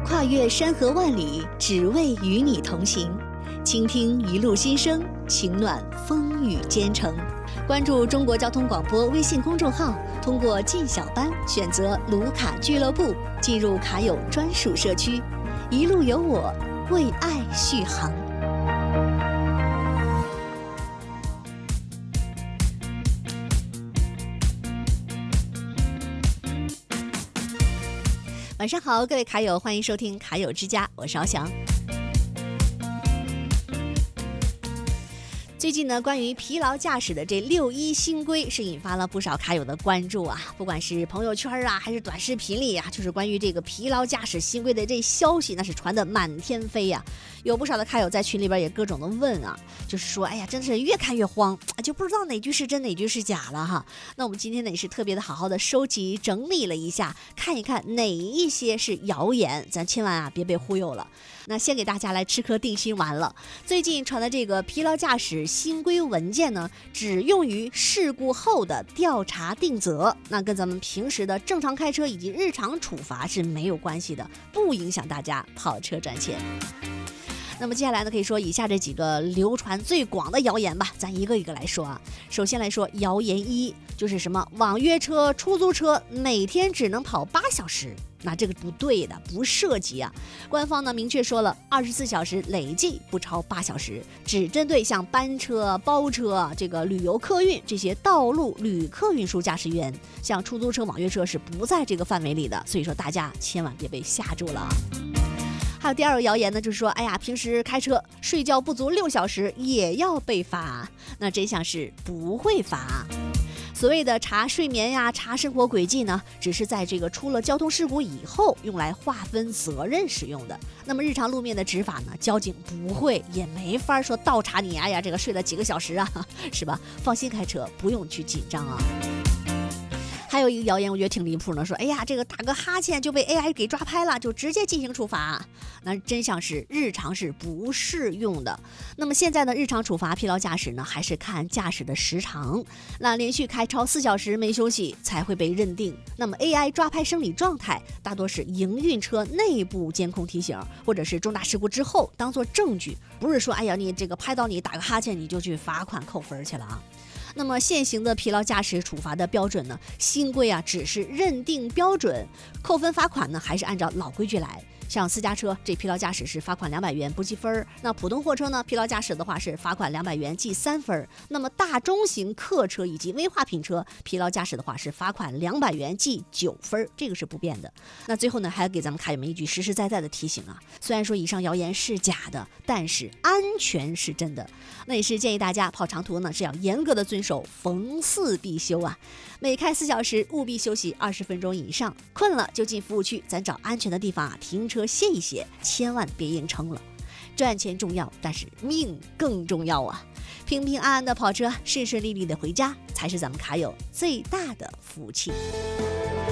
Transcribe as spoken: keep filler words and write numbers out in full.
跨越山河万里，只为与你同行。倾听一路心声，情暖风雨兼程。关注中国交通广播微信公众号，通过进小班选择卢卡俱乐部，进入卡友专属社区，一路有我，为爱续航。晚上好，各位卡友，欢迎收听卡友之家，我是敖翔。最近呢，关于疲劳驾驶的这六一新规是引发了不少卡友的关注啊，不管是朋友圈啊，还是短视频里啊，就是关于这个疲劳驾驶新规的这消息，那是传得满天飞呀、啊。有不少的卡友在群里边也各种的问啊，就是说，哎呀，真的是越看越慌，就不知道哪句是真哪句是假了哈。那我们今天呢也是特别的好好的收集整理了一下，看一看哪一些是谣言，咱千万啊别被忽悠了。那先给大家来吃颗定心丸了。最近传的这个疲劳驾驶新规文件呢，只用于事故后的调查定责，那跟咱们平时的正常开车以及日常处罚是没有关系的，不影响大家跑车赚钱。那么接下来呢，可以说以下这几个流传最广的谣言吧，咱一个一个来说啊。首先来说谣言一，就是什么网约车、出租车每天只能跑八小时，那这个不对的，不涉及啊。官方呢明确说了，二十四小时累计不超八小时，只针对像班车、包车、这个旅游客运这些道路旅客运输驾驶员，像出租车、网约车是不在这个范围里的，所以说大家千万别被吓住了啊。还有第二个谣言呢，就是说，哎呀，平时开车睡觉不足六小时也要被罚。那真相是不会罚。所谓的查睡眠呀、查生活轨迹呢，只是在这个出了交通事故以后用来划分责任使用的。那么日常路面的执法呢，交警不会也没法说倒查你，哎呀，这个睡了几个小时啊，是吧？放心开车，不用去紧张啊。还有一个谣言我觉得挺离谱的，说哎呀，这个打个哈欠就被 A I 给抓拍了，就直接进行处罚。那真相是日常是不适用的。那么现在呢，日常处罚疲劳驾驶呢，还是看驾驶的时长，那连续开超四小时没休息才会被认定。那么 A I 抓拍生理状态大多是营运车内部监控提醒，或者是重大事故之后当做证据，不是说哎呀你这个拍到你打个哈欠你就去罚款扣分去了啊。那么现行的疲劳驾驶处罚的标准呢，新规啊只是认定标准，扣分罚款呢还是按照老规矩来。像私家车这疲劳驾驶是罚款两百元不记分，那普通货车呢疲劳驾驶的话是罚款两百元记三分。那么大中型客车以及危化品车疲劳驾驶的话是罚款两百元记九分，这个是不变的。那最后呢还要给咱们卡友们一句实实在在的提醒啊，虽然说以上谣言是假的，但是安全是真的。那也是建议大家跑长途呢是要严格的遵守逢四必修啊，每开四小时务必休息二十分钟以上，困了就进服务区，咱找安全的地方啊停车歇一歇，千万别硬撑了。赚钱重要，但是命更重要啊！平平安安的跑车，顺顺利利的回家，才是咱们卡友最大的福气。